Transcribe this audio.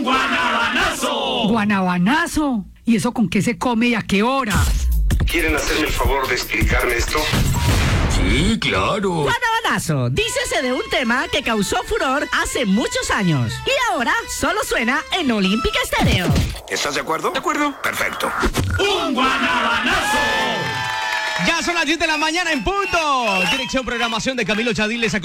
¡Guanabanazo! ¿Guanabanazo? ¿Y eso con qué se come y a qué hora? ¿Quieren hacerme el favor de explicarme esto? Sí, claro. Guanabanazo, dícese de un tema que causó furor hace muchos años y ahora solo suena en Olímpica Estéreo. ¿Estás de acuerdo? De acuerdo. Perfecto. ¡Un guanabanazo! Ya son las 10 de la mañana en punto. Dirección Programación de Camilo Chadil les